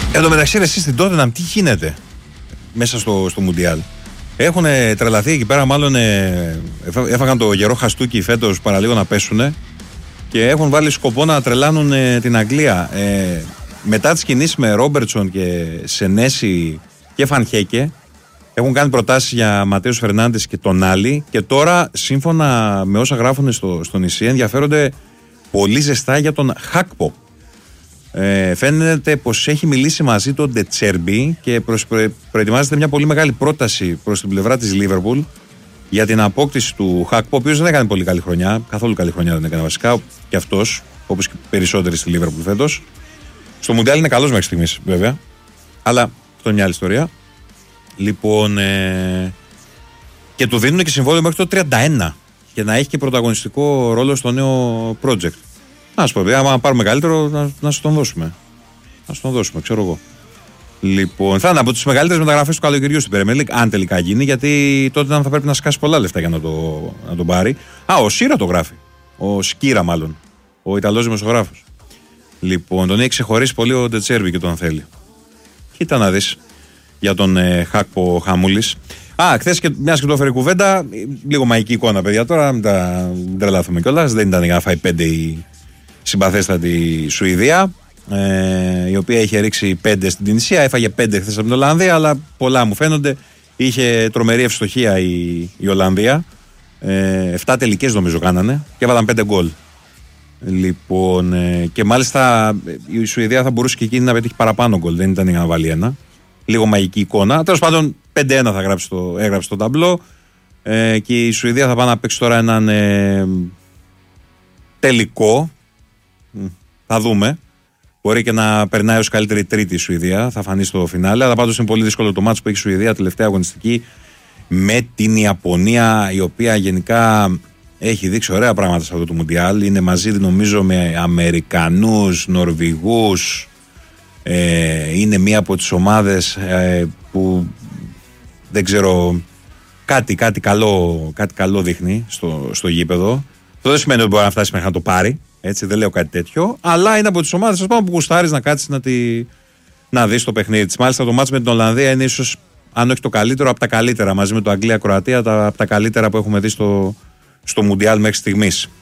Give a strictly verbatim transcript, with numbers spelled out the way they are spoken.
Εν τω μεταξύ, εσείς στην Τότεναμ τι γίνεται μέσα στο, στο Μουντιάλ? Έχουν τρελαθεί εκεί πέρα, μάλλον ε, έφαγαν το γερό χαστούκι φέτος παραλίγο να πέσουνε και έχουν βάλει σκοπό να τρελάνουν ε, την Αγγλία. Ε, μετά τις κινήσεις με Ρόμπερτσον και Σενέση και Φανχέκε, έχουν κάνει προτάσεις για Ματέους Φερνάντες και τον Άλλη και τώρα, σύμφωνα με όσα γράφουν στο, στο νησί, ενδιαφέρονται πολύ ζεστά για τον Χάκπο. Ε, φαίνεται πως έχει μιλήσει μαζί τον Ντετσέρμπι και προς, προ, προετοιμάζεται μια πολύ μεγάλη πρόταση προς την πλευρά της Λίβερπουλ για την απόκτηση του Χάκπο, ο οποίος δεν έκανε πολύ καλή χρονιά, καθόλου καλή χρονιά δεν έκανε βασικά, και αυτός, όπως και περισσότεροι στη Λίβερπουλ φέτος. Στο Μουντιάλ είναι καλός μέχρι στιγμής βέβαια, αλλά αυτό είναι μια άλλη ιστορία. Λοιπόν, ε, και του δίνουν και συμβόλαιο μέχρι το τριάντα ένα και να έχει και πρωταγωνιστικό ρόλο στο νέο project. Να σου πω, άμα πάρουμε καλύτερο, να, να σου τον δώσουμε. Να σου τον δώσουμε, ξέρω εγώ. Λοιπόν, θα είναι από τις μεγαλύτερες μεταγραφές του καλοκαιριού στην Premier League, αν τελικά γίνει, γιατί τότε θα πρέπει να σκάσει πολλά λεφτά για να, το, να τον πάρει. Α, ο Σύρα το γράφει. Ο Σκύρα, μάλλον. Ο Ιταλός δημοσιογράφος. Λοιπόν, τον έχει ξεχωρίσει πολύ ο Ντετσέρβι και τον θέλει. Κοίτα να δεις για τον ε, Χάκπο Χαμούλης. Α, χθες και μια και το έφερε κουβέντα, λίγο μαγική εικόνα, παιδιά. Τώρα μην τα τρελαθούμε κιόλας. Δεν ήταν για να φάει πέντε η συμπαθέστατη Σουηδία, ε, η οποία είχε ρίξει πέντε στην Τινησία. Έφαγε πέντε χθες από την Ολλανδία, αλλά πολλά μου φαίνονται. Είχε τρομερή ευστοχία η, η Ολλανδία. Ε, εφτά τελικές νομίζω κάνανε και έβαλαν πέντε γκολ. Λοιπόν, ε, και μάλιστα η Σουηδία θα μπορούσε και εκείνη να πετύχει παραπάνω γκολ. Δεν ήταν για να βάλει ένα. Λίγο μαγική εικόνα. Τέλος πάντων, πέντε ένα θα γράψει το, έγραψε το ταμπλό. Ε, και η Σουηδία θα πάει να παίξει τώρα έναν ε, τελικό. Θα δούμε. Μπορεί και να περνάει ως καλύτερη τρίτη η Σουηδία. Θα φανεί στο φινάλε. Αλλά πάντως είναι πολύ δύσκολο το μάτσο που έχει η Σουηδία τελευταία αγωνιστική με την Ιαπωνία, η οποία γενικά έχει δείξει ωραία πράγματα σε αυτό το Μουντιάλ. Είναι μαζί, νομίζω, με Αμερικανούς, Νορβηγούς. Ε, είναι μία από τις ομάδες ε, που δεν ξέρω, κάτι, κάτι, καλό, κάτι καλό δείχνει στο, στο γήπεδο. Αυτό δεν σημαίνει ότι μπορεί να φτάσει μέχρι να το πάρει. Έτσι, δεν λέω κάτι τέτοιο. Αλλά είναι από τις ομάδες που γουστάρεις να κάτσεις να, τη, να δεις το παιχνίδι της. Μάλιστα το μάτς με την Ολλανδία είναι ίσως, αν όχι το καλύτερο, από τα καλύτερα. Μαζί με το Αγγλία-Κροατία, τα, από τα καλύτερα που έχουμε δει στο, στο Μουντιάλ μέχρι στιγμής.